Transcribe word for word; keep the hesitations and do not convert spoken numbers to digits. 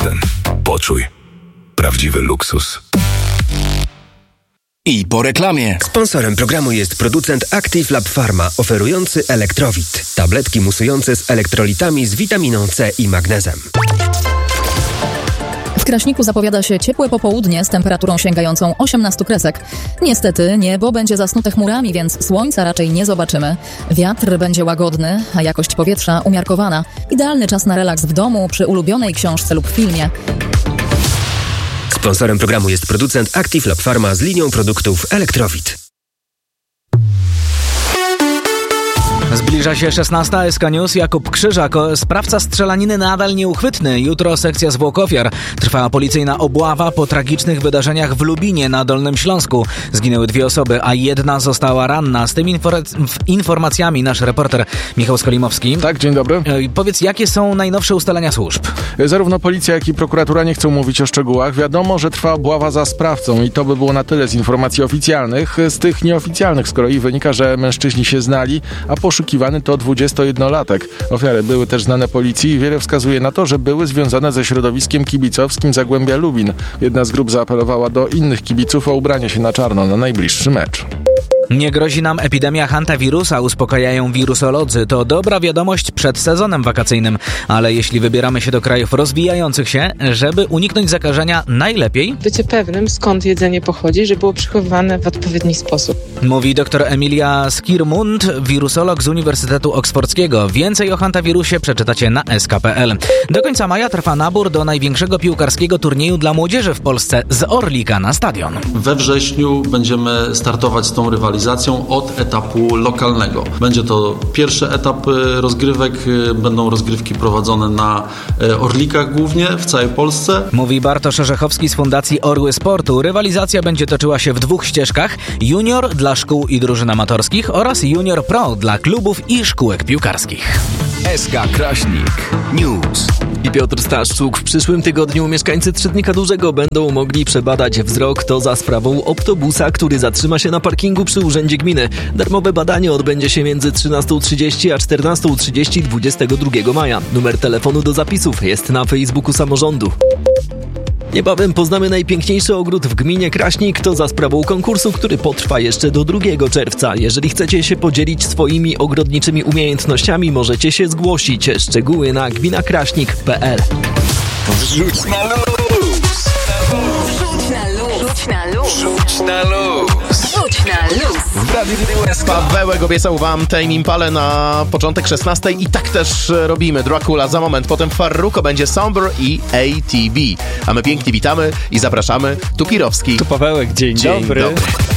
Ten. Poczuj. Prawdziwy luksus. I po reklamie. Sponsorem programu jest producent Active Lab Pharma, oferujący Elektrowit. Tabletki musujące z elektrolitami z witaminą C i magnezem. W Kraśniku zapowiada się ciepłe popołudnie z temperaturą sięgającą osiemnaście kresek. Niestety niebo będzie zasnute chmurami, więc słońca raczej nie zobaczymy. Wiatr będzie łagodny, a jakość powietrza umiarkowana. Idealny czas na relaks w domu, przy ulubionej książce lub filmie. Sponsorem programu jest producent Active Lab Pharma z linią produktów Elektrowit. Zbliża się szesnasta. S K News. Jakub Krzyżak. Sprawca strzelaniny nadal nieuchwytny. Jutro sekcja zwłok ofiar. Trwa policyjna obława po tragicznych wydarzeniach w Lubinie na Dolnym Śląsku. Zginęły dwie osoby, a jedna została ranna. Z tymi infor- informacjami nasz reporter Michał Skolimowski. Tak, dzień dobry. Powiedz, jakie są najnowsze ustalenia służb? Zarówno policja, jak i prokuratura nie chcą mówić o szczegółach. Wiadomo, że trwa obława za sprawcą i to by było na tyle z informacji oficjalnych. Z tych nieoficjalnych z kolei wynika, że mężczyźni się znali, a poszukiwani to dwudziestojednolatek. Ofiary były też znane policji i wiele wskazuje na to, że były związane ze środowiskiem kibicowskim Zagłębia Lubin. Jedna z grup zaapelowała do innych kibiców o ubranie się na czarno na najbliższy mecz. Nie grozi nam epidemia hantawirusa, uspokajają wirusolodzy. To dobra wiadomość przed sezonem wakacyjnym, ale jeśli wybieramy się do krajów rozwijających się, żeby uniknąć zakażenia, najlepiej bycie pewnym, skąd jedzenie pochodzi, żeby było przechowywane w odpowiedni sposób. Mówi dr Emilia Skirmund, wirusolog z Uniwersytetu Oksfordzkiego. Więcej o hantawirusie przeczytacie na s k kropka p l. Do końca maja trwa nabór do największego piłkarskiego turnieju dla młodzieży w Polsce z Orlika na stadion. We wrześniu będziemy startować z tą rywalizacją od etapu lokalnego. Będzie to pierwszy etap rozgrywek, będą rozgrywki prowadzone na Orlikach głównie w całej Polsce. Mówi Bartosz Orzechowski z Fundacji Orły Sportu. Rywalizacja będzie toczyła się w dwóch ścieżkach. Junior dla szkół i drużyn amatorskich oraz Junior Pro dla klubów i szkółek piłkarskich. S K Kraśnik News. I Piotr Staszczuk. W przyszłym tygodniu mieszkańcy Trzydnika Dużego będą mogli przebadać wzrok. To za sprawą optobusa, który zatrzyma się na parkingu przy Urzędzie Gminy. Darmowe badanie odbędzie się między trzynastą trzydzieści a czternastą trzydzieści dwudziestego drugiego maja. Numer telefonu do zapisów jest na Facebooku samorządu. Niebawem poznamy najpiękniejszy ogród w gminie Kraśnik. To za sprawą konkursu, który potrwa jeszcze do drugiego czerwca. Jeżeli chcecie się podzielić swoimi ogrodniczymi umiejętnościami, możecie się zgłosić. Szczegóły na gmina kraśnik kropka p l. Wrzuć na luz! Wrzuć na luz! Wrzuć na luz! Wrzuć na luz! Wrzuć na luz! W Radiu S K. Pawełek obiecał wam Tame Impale na początek szesnastej i tak też robimy. Dracula za moment, potem Farruko, będzie Somber i A T B. A my pięknie witamy i zapraszamy. Tu Pirowski. Tu Pawełek, dzień, dzień dobry. dobry.